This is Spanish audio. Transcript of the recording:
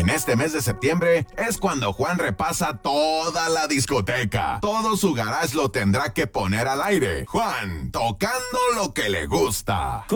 En este mes de septiembre es cuando Juan repasa toda la discoteca. Todo su garage lo tendrá que poner al aire. Juan, tocando lo que le gusta.